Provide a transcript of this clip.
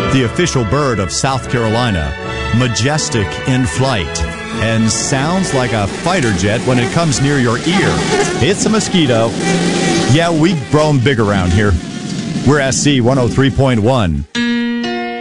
the official bird of South Carolina, majestic in flight, and sounds like a fighter jet when it comes near your ear. It's a mosquito. Yeah, we grow them big around here. We're SC 103.1.